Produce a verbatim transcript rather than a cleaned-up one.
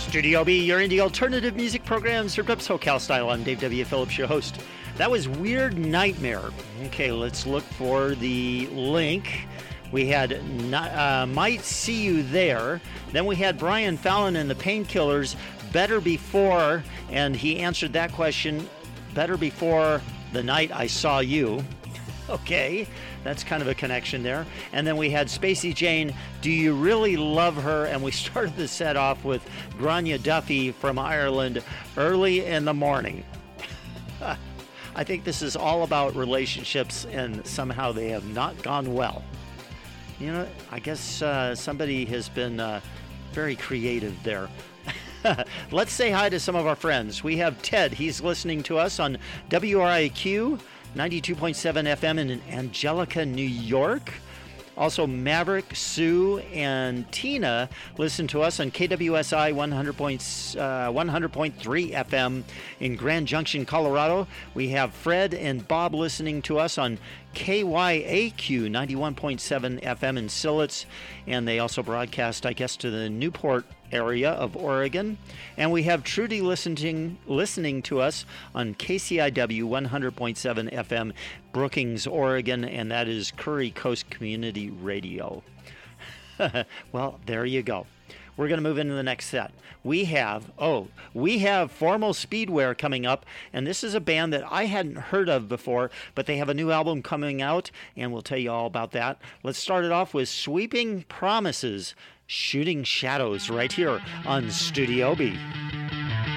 Studio B, your indie alternative music program served up SoCal style. I'm Dave W. Phillips, your host. That was Weird Nightmare. Okay, let's look for the link. We had uh, Might See You There. Then we had Brian Fallon and the Painkillers, Better Before, and he answered that question, Better Before the Night I Saw You. Okay, that's kind of a connection there. And then we had Spacey Jane, Do You Really Love Her? And we started the set off with Grania Duffy from Ireland, Early in the Morning. I think this is all about relationships, and somehow they have not gone well. You know, I guess uh, somebody has been uh, very creative there. Let's say hi to some of our friends. We have Ted. He's listening to us on W R I Q ninety-two point seven F M in Angelica, New York. Also, Maverick, Sue, and Tina listen to us on K W S I one hundred point three F M in Grand Junction, Colorado. We have Fred and Bob listening to us on K Y A Q ninety-one point seven F M in Silitz, and they also broadcast, I guess, to the Newport area of Oregon. And we have Trudy listening listening to us on K C I W one hundred point seven F M, Brookings, Oregon, and that is Curry Coast Community Radio. Well, there you go. We're going to move into the next set. We have, oh, we have Formal Speedwear coming up, and this is a band that I hadn't heard of before, but they have a new album coming out, and we'll tell you all about that. Let's start it off with Sweeping Promises, Shooting Shadows, right here on Studio B.